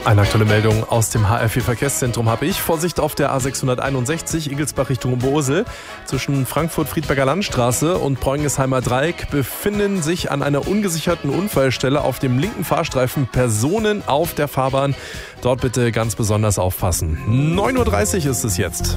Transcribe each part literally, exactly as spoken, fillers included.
Eine aktuelle Meldung aus dem H R vier Verkehrszentrum habe ich. Vorsicht auf der A sechshunderteinundsechzig Igelsbach Richtung Oberursel. Zwischen Frankfurt-Friedberger Landstraße und Bräungesheimer Dreieck befinden sich an einer ungesicherten Unfallstelle auf dem linken Fahrstreifen Personen auf der Fahrbahn. Dort bitte ganz besonders aufpassen. neun Uhr dreißig ist es jetzt.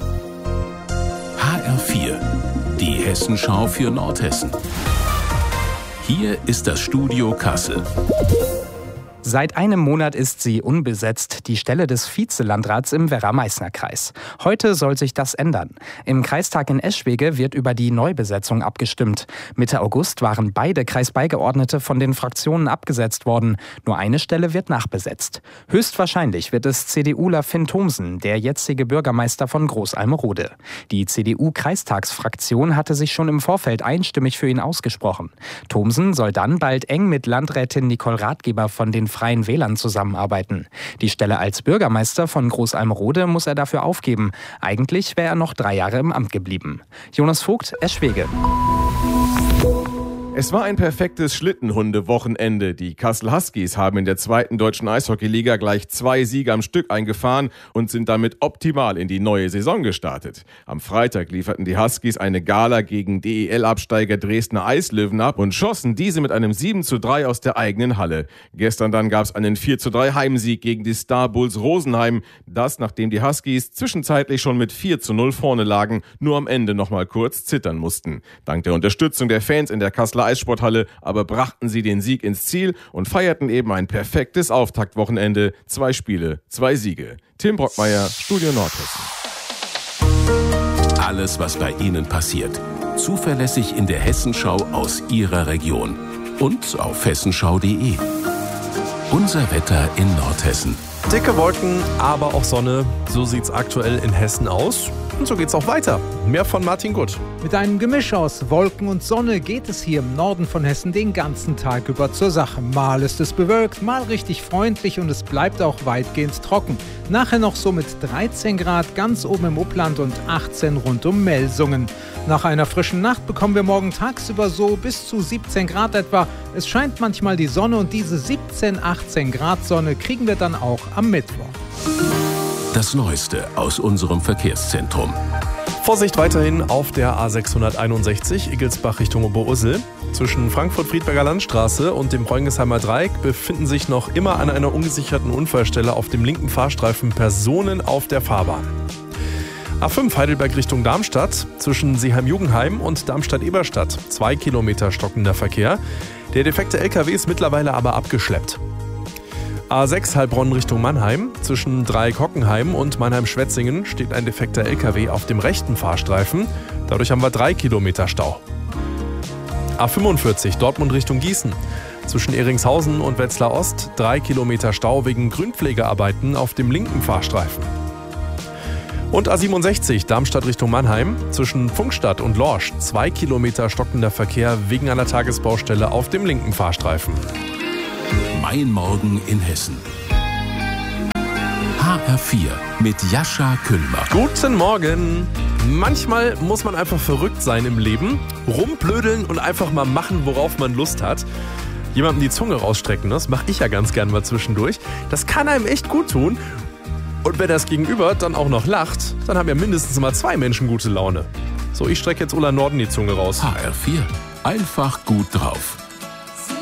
H R vier, die Hessenschau für Nordhessen. Hier ist das Studio Kassel. Seit einem Monat ist sie unbesetzt, die Stelle des Vizelandrats im Werra-Meißner-Kreis. Heute soll sich das ändern. Im Kreistag in Eschwege wird über die Neubesetzung abgestimmt. Mitte August waren beide Kreisbeigeordnete von den Fraktionen abgesetzt worden. Nur eine Stelle wird nachbesetzt. Höchstwahrscheinlich wird es CDUler Finn Thomsen, der jetzige Bürgermeister von Großalmerode. Die C D U-Kreistagsfraktion hatte sich schon im Vorfeld einstimmig für ihn ausgesprochen. Thomsen soll dann bald eng mit Landrätin Nicole Ratgeber von den Freien Wählern zusammenarbeiten. Die Stelle als Bürgermeister von Großalmerode muss er dafür aufgeben. Eigentlich wäre er noch drei Jahre im Amt geblieben. Jonas Vogt, Eschwege. Es war ein perfektes Schlittenhunde-Wochenende. Die Kassel Huskies haben in der zweiten deutschen Eishockeyliga gleich zwei Siege am Stück eingefahren und sind damit optimal in die neue Saison gestartet. Am Freitag lieferten die Huskies eine Gala gegen D E L-Absteiger Dresdner Eislöwen ab und schossen diese mit einem sieben zu drei aus der eigenen Halle. Gestern dann gab es einen vier zu drei Heimsieg gegen die Star Bulls Rosenheim. Das, nachdem die Huskies zwischenzeitlich schon mit vier zu null vorne lagen, nur am Ende noch mal kurz zittern mussten. Dank der Unterstützung der Fans in der Kasseler Eissporthalle aber brachten sie den Sieg ins Ziel und feierten eben ein perfektes Auftaktwochenende. Zwei Spiele, zwei Siege. Tim Brockmeier, Studio Nordhessen. Alles, was bei Ihnen passiert. Zuverlässig in der Hessenschau aus Ihrer Region. Und auf hessenschau punkt de. Unser Wetter in Nordhessen. Dicke Wolken, aber auch Sonne. So sieht's aktuell in Hessen aus. Und so geht's auch weiter. Mehr von Martin Gutt. Mit einem Gemisch aus Wolken und Sonne geht es hier im Norden von Hessen den ganzen Tag über zur Sache. Mal ist es bewölkt, mal richtig freundlich und es bleibt auch weitgehend trocken. Nachher noch so mit dreizehn Grad ganz oben im Upland und achtzehn rund um Melsungen. Nach einer frischen Nacht bekommen wir morgen tagsüber so bis zu siebzehn Grad etwa. Es scheint manchmal die Sonne und diese siebzehn, achtzehn Grad Sonne kriegen wir dann auch am Mittwoch. Das Neueste aus unserem Verkehrszentrum. Vorsicht weiterhin auf der A sechshunderteinundsechzig Igelsbach Richtung Oberursel. Zwischen Frankfurt-Friedberger Landstraße und dem Bräungesheimer Dreieck befinden sich noch immer an einer ungesicherten Unfallstelle auf dem linken Fahrstreifen Personen auf der Fahrbahn. A fünf Heidelberg Richtung Darmstadt, zwischen Seeheim-Jugendheim und Darmstadt-Eberstadt. Zwei Kilometer stockender Verkehr. Der defekte L K W ist mittlerweile aber abgeschleppt. A sechs Heilbronn Richtung Mannheim, zwischen Dreieck-Hockenheim und Mannheim-Schwetzingen steht ein defekter L K W auf dem rechten Fahrstreifen. Dadurch haben wir drei Kilometer Stau. A fünfundvierzig Dortmund Richtung Gießen. Zwischen Eringshausen und Wetzlar Ost drei Kilometer Stau wegen Grünpflegearbeiten auf dem linken Fahrstreifen. Und A siebenundsechzig Darmstadt Richtung Mannheim. Zwischen Pfungstadt und Lorsch zwei Kilometer stockender Verkehr wegen einer Tagesbaustelle auf dem linken Fahrstreifen. Mein Morgen in Hessen. H R vier mit Jascha Kühlmacher. Guten Morgen. Manchmal muss man einfach verrückt sein im Leben, rumblödeln und einfach mal machen, worauf man Lust hat. Jemandem die Zunge rausstrecken, das mache ich ja ganz gern mal zwischendurch. Das kann einem echt gut tun. Und wenn das Gegenüber dann auch noch lacht, dann haben ja mindestens mal zwei Menschen gute Laune. So, ich strecke jetzt Ulla Norden die Zunge raus. H R vier. Einfach gut drauf.